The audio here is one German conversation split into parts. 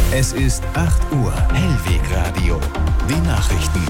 Es ist 8 Uhr. Hellwegradio. Die Nachrichten.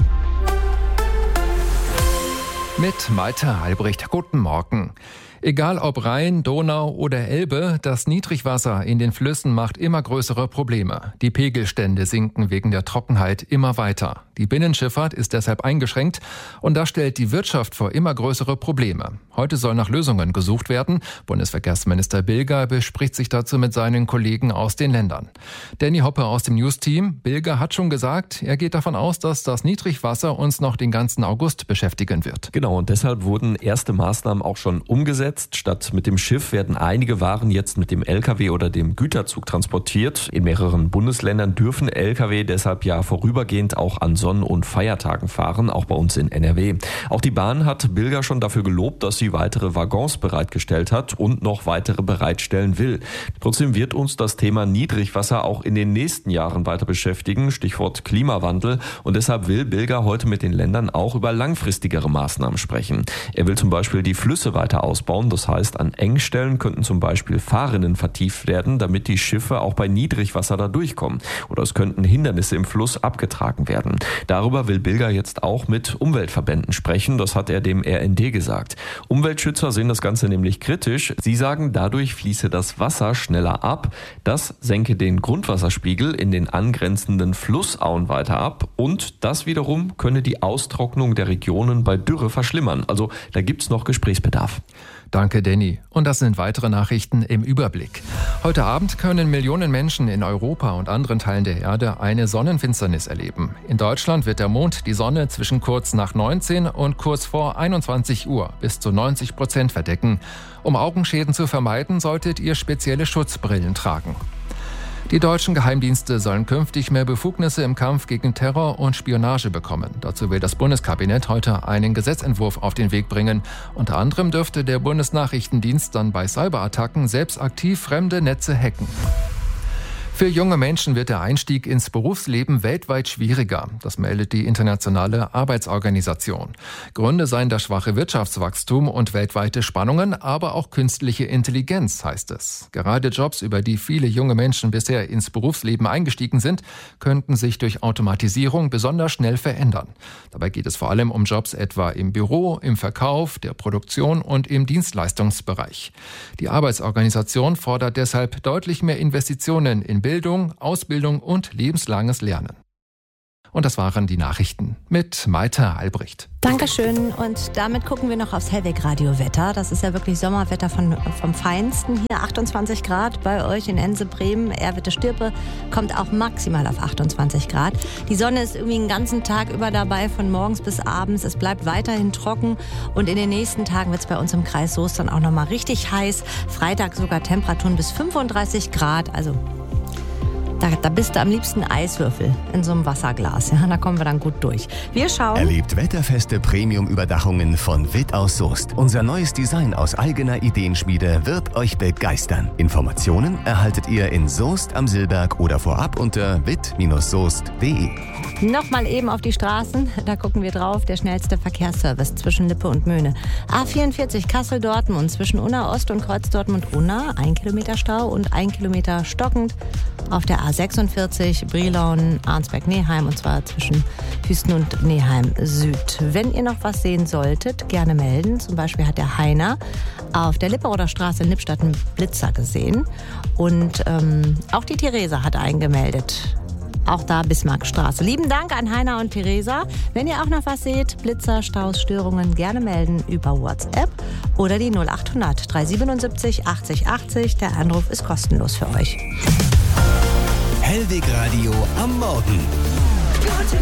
Mit Malte Albrecht. Guten Morgen. Egal ob Rhein, Donau oder Elbe, das Niedrigwasser in den Flüssen macht immer größere Probleme. Die Pegelstände sinken wegen der Trockenheit immer weiter. Die Binnenschifffahrt ist deshalb eingeschränkt und das stellt die Wirtschaft vor immer größere Probleme. Heute soll nach Lösungen gesucht werden. Bundesverkehrsminister Bilger bespricht sich dazu mit seinen Kollegen aus den Ländern. Danny Hoppe aus dem News-Team. Bilger hat schon gesagt, er geht davon aus, dass das Niedrigwasser uns noch den ganzen August beschäftigen wird. Genau, und deshalb wurden erste Maßnahmen auch schon umgesetzt. Statt mit dem Schiff werden einige Waren jetzt mit dem LKW oder dem Güterzug transportiert. In mehreren Bundesländern dürfen LKW deshalb ja vorübergehend auch an Sonn- und Feiertagen fahren, auch bei uns in NRW. Auch die Bahn hat Bilger schon dafür gelobt, dass sie weitere Waggons bereitgestellt hat und noch weitere bereitstellen will. Trotzdem wird uns das Thema Niedrigwasser auch in den nächsten Jahren weiter beschäftigen, Stichwort Klimawandel. Und deshalb will Bilger heute mit den Ländern auch über langfristigere Maßnahmen sprechen. Er will zum Beispiel die Flüsse weiter ausbauen. Das heißt, an Engstellen könnten zum Beispiel Fahrrinnen vertieft werden, damit die Schiffe auch bei Niedrigwasser da durchkommen. Oder es könnten Hindernisse im Fluss abgetragen werden. Darüber will Bilger jetzt auch mit Umweltverbänden sprechen. Das hat er dem RND gesagt. Umweltschützer sehen das Ganze nämlich kritisch. Sie sagen, dadurch fließe das Wasser schneller ab. Das senke den Grundwasserspiegel in den angrenzenden Flussauen weiter ab. Und das wiederum könne die Austrocknung der Regionen bei Dürre verschlimmern. Also da gibt's noch Gesprächsbedarf. Danke, Danny. Und das sind weitere Nachrichten im Überblick. Heute Abend können Millionen Menschen in Europa und anderen Teilen der Erde eine Sonnenfinsternis erleben. In Deutschland wird der Mond die Sonne zwischen kurz nach 19 und kurz vor 21 Uhr bis zu 90% verdecken. Um Augenschäden zu vermeiden, solltet ihr spezielle Schutzbrillen tragen. Die deutschen Geheimdienste sollen künftig mehr Befugnisse im Kampf gegen Terror und Spionage bekommen. Dazu will das Bundeskabinett heute einen Gesetzentwurf auf den Weg bringen. Unter anderem dürfte der Bundesnachrichtendienst dann bei Cyberattacken selbst aktiv fremde Netze hacken. Für junge Menschen wird der Einstieg ins Berufsleben weltweit schwieriger. Das meldet die Internationale Arbeitsorganisation. Gründe seien das schwache Wirtschaftswachstum und weltweite Spannungen, aber auch künstliche Intelligenz, heißt es. Gerade Jobs, über die viele junge Menschen bisher ins Berufsleben eingestiegen sind, könnten sich durch Automatisierung besonders schnell verändern. Dabei geht es vor allem um Jobs etwa im Büro, im Verkauf, der Produktion und im Dienstleistungsbereich. Die Arbeitsorganisation fordert deshalb deutlich mehr Investitionen in Bildung, Ausbildung und lebenslanges Lernen. Und das waren die Nachrichten mit Malte Albrecht. Dankeschön. Und damit gucken wir noch aufs Hellwegradio-Wetter. Das ist ja wirklich Sommerwetter vom Feinsten. Hier 28 Grad bei euch in Ense, Bremen. Erwitte-Stirpe kommt auch maximal auf 28 Grad. Die Sonne ist irgendwie den ganzen Tag über dabei, von morgens bis abends. Es bleibt weiterhin trocken. Und in den nächsten Tagen wird es bei uns im Kreis Soest dann auch nochmal richtig heiß. Freitag sogar Temperaturen bis 35 Grad. Also da bist du am liebsten Eiswürfel in so einem Wasserglas. Ja, da kommen wir dann gut durch. Wir schauen. Erlebt wetterfeste Premium-Überdachungen von Witt aus Soest. Unser neues Design aus eigener Ideenschmiede wird euch begeistern. Informationen erhaltet ihr in Soest am Silberg oder vorab unter witt-soest.de. Nochmal eben auf die Straßen, da gucken wir drauf. Der schnellste Verkehrsservice zwischen Lippe und Möhne. A44 Kassel-Dortmund zwischen Unna Ost und Kreuz Dortmund-Unna. 1 Kilometer Stau und 1 Kilometer stockend. Auf der A46 Brilon-Arnsberg-Neheim und zwar zwischen Hüsten und Neheim Süd. Wenn ihr noch was sehen solltet, gerne melden. Zum Beispiel hat der Heiner auf der Lipperoder Straße in Lippstadt einen Blitzer gesehen. Und auch die Theresa hat eingemeldet. Auch da Bismarckstraße. Lieben Dank an Heiner und Theresa. Wenn ihr auch noch was seht, Blitzer, Staus, Störungen, gerne melden über WhatsApp oder die 0800 377 80 80. Der Anruf ist kostenlos für euch. Hellwegradio am Morgen. Guten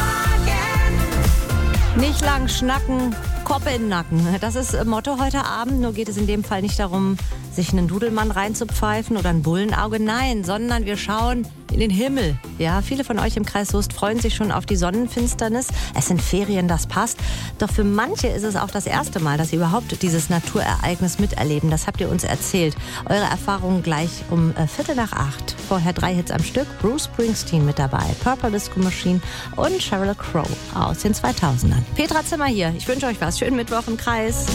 Morgen. Nicht lang schnacken, Kopf in den Nacken. Das ist Motto heute Abend. Nur geht es in dem Fall nicht darum, sich einen Dudelmann reinzupfeifen oder ein Bullenauge. Nein, sondern wir schauen in den Himmel. Ja, viele von euch im Kreis Soest freuen sich schon auf die Sonnenfinsternis. Es sind Ferien, das passt. Doch für manche ist es auch das erste Mal, dass sie überhaupt dieses Naturereignis miterleben. Das habt ihr uns erzählt. Eure Erfahrungen gleich um 7:45. Vorher 3 Hits am Stück. Bruce Springsteen mit dabei, Purple Disco Machine und Sheryl Crow aus den 2000ern. Petra Zimmer hier. Ich wünsche euch was. Schönen Mittwoch im Kreis.